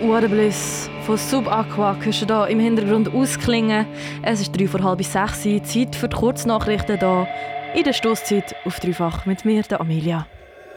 What a Bliss von Subaqua hörst du hier im Hintergrund ausklingen. Es ist 5:45 Uhr, Zeit für die Kurznachrichten hier in der Stosszeit auf Dreifach mit mir, der Amelia.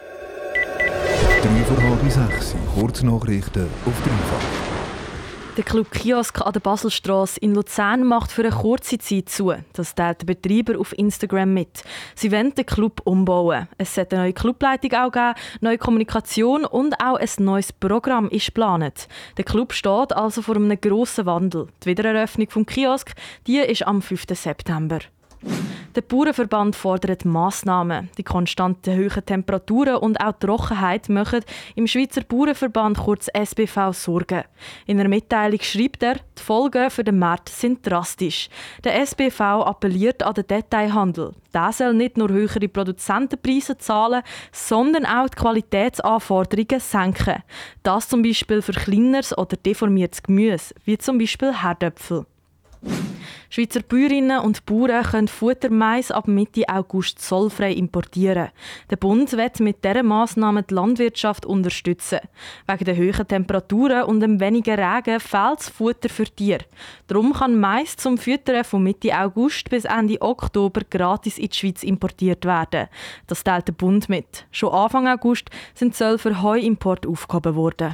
5:45 Uhr, Kurznachrichten auf Dreifach. Der Club Kiosk an der Baselstrasse in Luzern macht für eine kurze Zeit zu. Das teilt der Betreiber auf Instagram mit. Sie wollen den Club umbauen. Es sollte eine neue Clubleitung auch geben, neue Kommunikation und auch ein neues Programm ist geplant. Der Club steht also vor einem grossen Wandel. Die Wiedereröffnung des Kiosk die ist am 5. September. Der Bauernverband fordert Massnahmen. Die konstanten hohen Temperaturen und auch die Trockenheit machen im Schweizer Bauernverband kurz SBV Sorgen. In einer Mitteilung schreibt er, die Folgen für den Markt sind drastisch. Der SBV appelliert an den Detailhandel. Der soll nicht nur höhere Produzentenpreise zahlen, sondern auch die Qualitätsanforderungen senken. Das zum Beispiel für kleineres oder deformiertes Gemüse, wie zum Beispiel Herdöpfel. Schweizer Bäuerinnen und Bauern können Futtermais ab Mitte August zollfrei importieren. Der Bund will mit dieser Massnahme die Landwirtschaft unterstützen. Wegen der hohen Temperaturen und dem wenigen Regen fehlt das Futter für Tiere. Darum kann Mais zum Füttern von Mitte August bis Ende Oktober gratis in die Schweiz importiert werden. Das teilt der Bund mit. Schon Anfang August sind Zölle für Heuimport aufgehoben worden.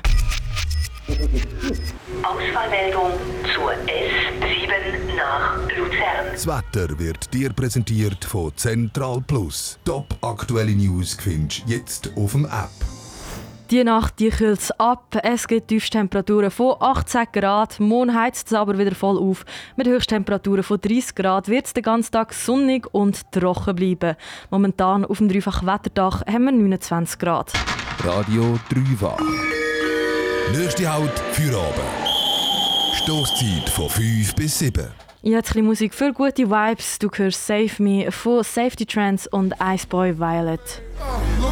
Ausfallmeldung zur S7 nach Luzern. Das Wetter wird dir präsentiert von Central Plus. Top aktuelle News findest du jetzt auf dem App. Die Nacht kühlt es ab. Es gibt Tiefstemperaturen von 18 Grad. Morgen heizt es aber wieder voll auf. Mit Höchsttemperaturen von 30 Grad wird es den ganzen Tag sonnig und trocken bleiben. Momentan auf dem Dreifach Wetterdach haben wir 29 Grad. Radio Dreifach. Nächste Halt für Abend. Stosszeit von 5 bis 7. Jetzt ein bisschen Musik für gute Vibes. Du hörst Save Me von Safety Trance und Iceboy Violet.